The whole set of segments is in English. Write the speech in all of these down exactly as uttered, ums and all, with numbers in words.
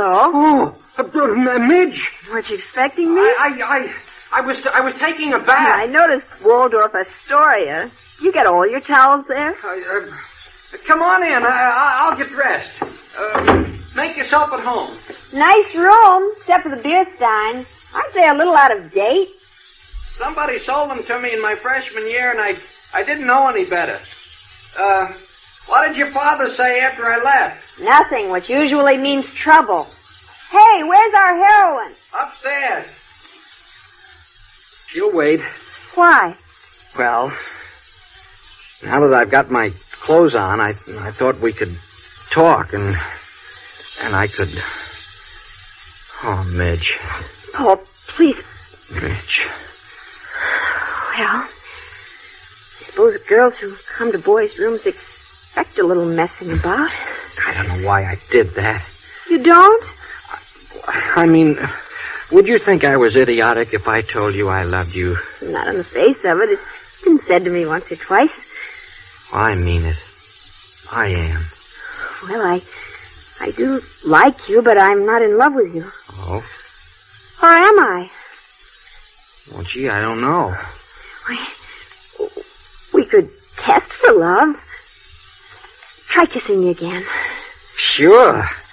Oh, uh, Midge. Weren't you expecting me? I, I, I, I was, I was taking a bath. I noticed Waldorf Astoria. You get all your towels there? Uh, uh, come on in. I, I'll get dressed. Uh, make yourself at home. Nice room, except for the beer stein. Aren't they a little out of date? Somebody sold them to me in my freshman year, and I, I didn't know any better. Uh, what did your father say after I left? Nothing, which usually means trouble. Hey, where's our heroine? Upstairs. She'll wait. Why? Well, now that I've got my clothes on, I, I thought we could talk, and, and I could... Oh, Midge. Oh, please. Midge. Well, I suppose girls who come to boys' rooms expect a little messing about. I don't know why I did that. You don't? I mean, would you think I was idiotic if I told you I loved you? Not on the face of it. It's been said to me once or twice. Well, I mean it. I am. Well, I... I do like you, but I'm not in love with you. Oh? Or am I? Well, gee, I don't know. We, we could test for love. Try kissing me again. Sure.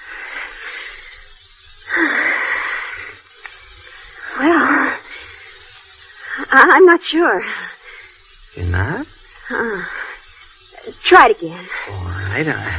Well, I- I'm not sure. You're not? Uh, try it again. All right, I...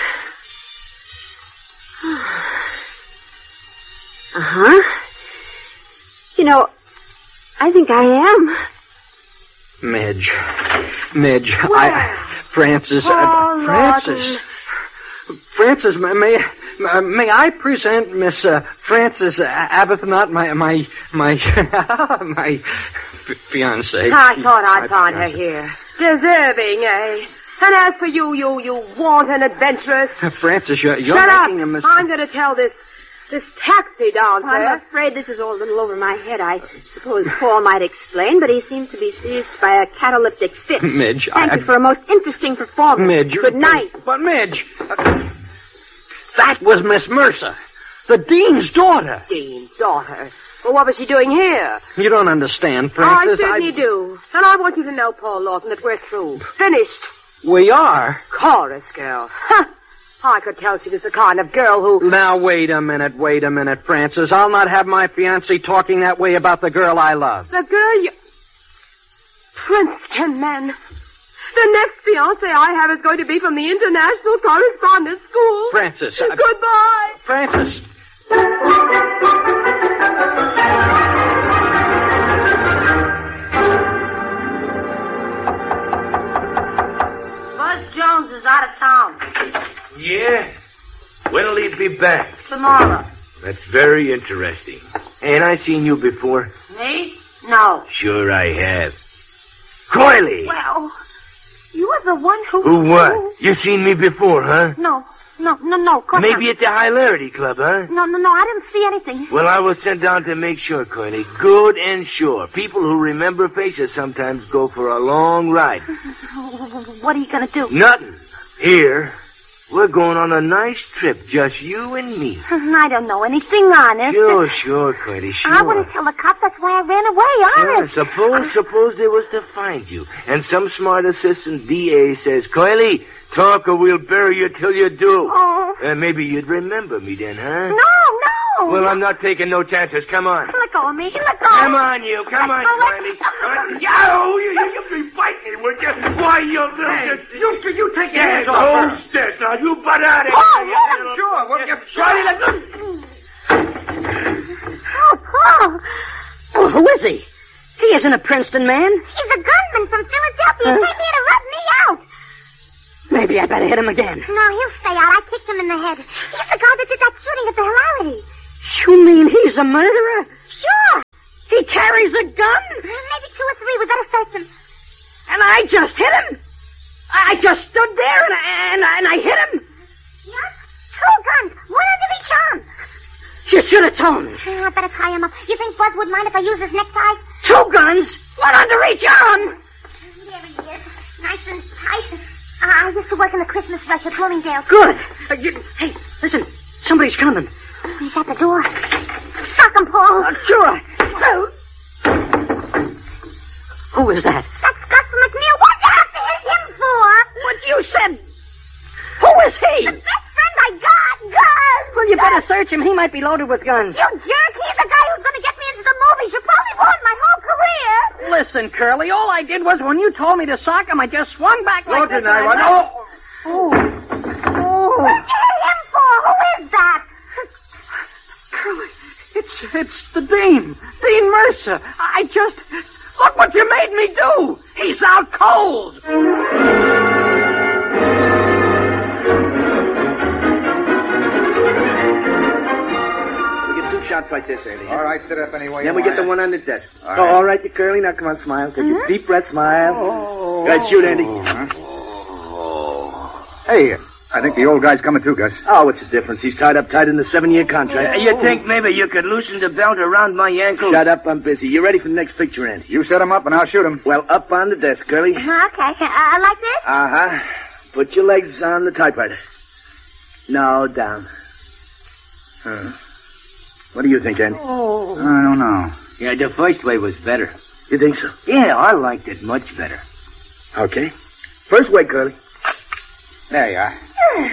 Uh-huh. You know, I think I am. Midge. Midge. Where? I... Francis. Oh, uh, Francis. Lawton. Francis, may, may, may I present Miss uh, Francis Arbuthnot, my, my, my, my fiancée. I thought I'd My find her fiancée. here. Deserving, eh? And as for you, you, you wanton adventuress. Francis, you're, you're Shut up! making a mis- I'm going to tell this, this taxi dancer. I'm afraid this is all a little over my head. I suppose Paul might explain, but he seems to be seized by a cataleptic fit. Midge, Thank I... you for a most interesting performance. Midge. Good night. But, Midge, uh, that was Miss Mercer, the dean's daughter. Dean's daughter. Well, what was she doing here? You don't understand, Oh, I Francis. certainly do. And I want you to know, Paul Lawton, that we're through. Finished. We are. Chorus girl. Huh. I could tell she was the kind of girl who... Now, wait a minute, wait a minute, Francis. I'll not have my fiancé talking that way about the girl I love. The girl you... Princeton men. The next fiancé I have is going to be from the International Correspondence School. Francis. I... Goodbye. Francis. Buzz Jones is out of town. Yeah? When'll he be back? Tomorrow. That's very interesting. Ain't I seen you before? Me? No. Sure I have. Coily! Well, you were the one who... Who what? You seen me before, huh? No, no, no, no. of course Maybe not. at the Hilarity Club, huh? No, no, no, I didn't see anything. Well, I was sent down to make sure, Coily. Good and sure. People who remember faces sometimes go for a long ride. What are you going to do? Nothing. Here, we're going on a nice trip, just you and me. I don't know anything, honest. Sure, sure, Coily, sure. I wouldn't tell the cops. That's why I ran away, honest. Yeah, suppose, suppose they was to find you, and some smart assistant D A says, Coily, talk or we'll bury you till you do. Oh. Uh, maybe you'd remember me then, huh? No, no. Well, I'm not taking no chances. Come on. Let go of me. Let go. Come on, you. Come on, Let go. Coily. Come on. Oh, you, you, you'll be fighting, would you? Why, you little... You, you take your hands Yeah, off her. hold still. Now, you butt out of Oh, here. let you little- Sure, well, you... Coily, let go. Oh, Paul. Oh, who is he? He isn't a Princeton man. He's a gunman from Philadelphia. Huh? He came here to rub me out. Maybe I better hit him again. No, he'll stay out. I kicked him in the head. He's the guy that did that shooting at the Hilarity. You mean he's a murderer? Sure. He carries a gun? Maybe two or three. We better search him. And I just hit him? I just stood there and I, and I, and I hit him? Yes? Two guns. One under each arm. You should have told me. Uh, I better tie him up. You think Buzz would mind if I use his necktie? Two guns? One under each arm? There he is. Nice and tight. Uh, I used to work in the Christmas rush at Bloomingdale. Good. Uh, you, hey, listen. Somebody's coming. He's at the door. Sock him, Paul. Uh, sure. Well, who is that? That's Gus McNeil. What you have to hit him for? What you said? Who is he? The best friend I got, Gus. Well, you better search him. He might be loaded with guns. You jerk. He's the guy who's going to get me into the movies. You probably ruined my whole career. Listen, Curly, all I did was when you told me to sock him, I just swung back like Look, this. I want... Oh! Oh! Oh! What did you hit him for? Who is that? Curly, it's, it's the Dean. Dean Mercer. I just... Look what you made me do. He's out cold. Shots like this, Andy. All right, sit up anyway. Then we get the one on the desk. All All right. right, oh, all right you Curly. Now come on, smile. Take Mm-hmm. a deep breath, smile. Oh. Go ahead, shoot, Andy. Oh. Hey, I think the old guy's coming too, Gus. Oh, what's the difference? He's tied up tight in the seven-year contract. Oh. You think maybe you could loosen the belt around my ankle? Shut up, I'm busy. You ready for the next picture, Andy? You set him up and I'll shoot him. Well, up on the desk, Curly. Okay. Uh, like this? Uh-huh. Put your legs on the typewriter. No, down. Huh. What do you think, Andy? Oh. I don't know. Yeah, the first way was better. You think so? Yeah, I liked it much better. Okay. First way, Curly. There you are.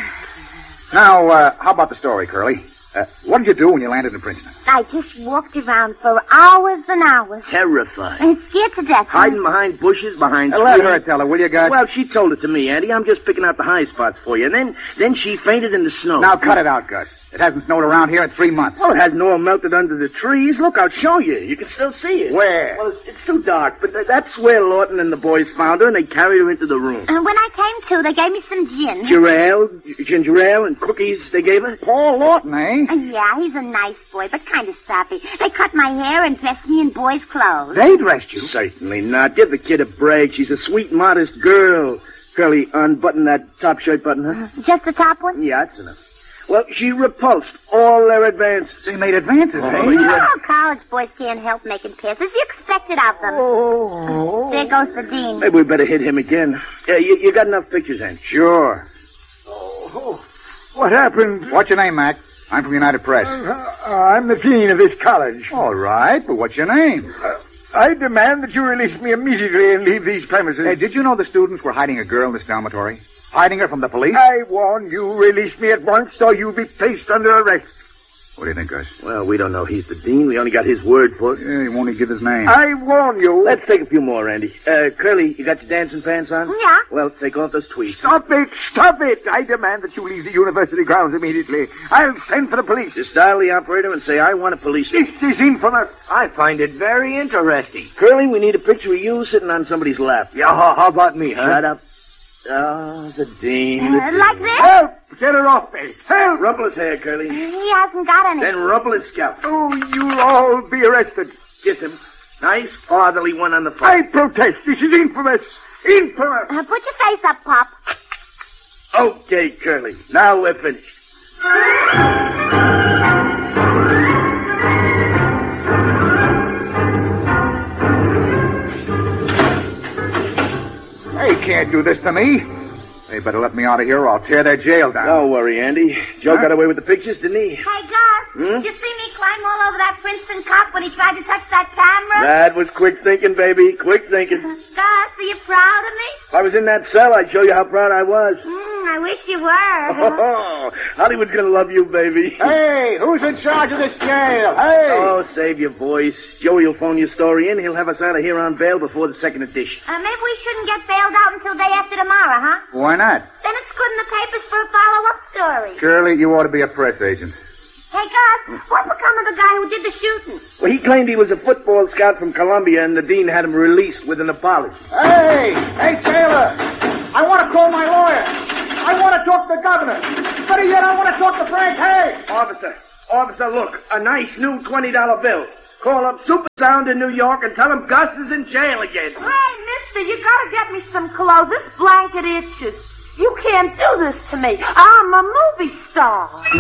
Now, uh, how about the story, Curly? Uh, what did you do when you landed in Princeton? I just walked around for hours and hours. Terrified. And scared to death. Hiding behind bushes, behind Uh, let trees. her tell her, will you, Gus? Well, she told it to me, Andy. I'm just picking out the high spots for you. And then, then she fainted in the snow. Now cut it out, Gus. It hasn't snowed around here in three months. Well, it hasn't all melted under the trees. Look, I'll show you. You can still see it. Where? Well, it's, it's too dark, but th- that's where Lawton and the boys found her, and they carried her into the room. And when I came to, they gave me some gin. Ginger ale, ginger ale, and cookies they gave her. Paul Lawton, eh? Uh, yeah, he's a nice boy, but kind of sappy. They cut my hair and dressed me in boys' clothes. They dressed you. Certainly not. Give the kid a break. She's a sweet, modest girl. Curly, unbutton that top shirt button, huh? Just the top one? Yeah, that's enough. Well, she repulsed all their advances. They made advances, Oh, eh? yeah. Oh, college boys can't help making passes. You expect it of them. Oh. There goes the dean. Maybe we better hit him again. Yeah, you, you got enough pictures, Andy? Sure. Oh, what happened? What's your name, Mac? I'm from United Press. Uh, uh, I'm the dean of this college. All right, but what's your name? Uh, I demand that you release me immediately and leave these premises. Hey, did you know the students were hiding a girl in this dormitory? Hiding her from the police? I warn you, release me at once or you'll be placed under arrest. What do you think, Gus? Well, we don't know he's the dean. We only got his word for it. Yeah, he won't even give his name. I warn you. Let's take a few more, Andy. Uh, Curly, you got your dancing pants on? Yeah. Well, take off those tweeds. Stop it! Stop it! I demand that you leave the university grounds immediately. I'll send for the police. Just dial the operator and say, I want a police. This is infamous. I find it very interesting. Curly, we need a picture of you sitting on somebody's lap. Yeah, how, how about me, huh? Shut up. Oh, the dean. The Uh, dean. like this? Help! Get her off me. Help! Rumple his hair, Curly. He hasn't got any. Then rumple his scalp. Oh, you'll all be arrested. Kiss him. Nice, fatherly one on the I front. protest. This is infamous. Infamous. Uh, put your face up, Pop. Okay, Curly. Now we're finished. They can't do this to me. They better let me out of here or I'll tear their jail down. Don't worry, Andy. Joe Huh? got away with the pictures, didn't he? Hey, Gus. Hmm? Did you see me climb all over that Princeton cop when he tried to touch that camera? That was quick thinking, baby. Quick thinking. Gus, are you proud of me? If I was in that cell, I'd show you how proud I was. Mm, I wish you were. Oh, Hollywood's gonna love you, baby. Hey, who's in charge of this jail? Hey! Oh, save your voice. Joey will phone your story in. He'll have us out of here on bail before the second edition. Uh, maybe we shouldn't get bailed out until day after tomorrow, huh? Why not? Then it's good in the papers for a follow-up story. Curly, you ought to be a press agent. Hey, Gus, what become of the guy who did the shooting? Well, he claimed he was a football scout from Columbia, and the dean had him released with an apology. Hey! Hey, Taylor! I want to call my lawyer. I want to talk to the governor. Better yet, I want to talk to Frank Hay. Officer, officer, look, a nice new twenty dollar bill. Call up Super Sound in New York and tell him Gus is in jail again. Hey, mister, you gotta get me some clothes. This blanket itches. You can't do this to me. I'm a movie star.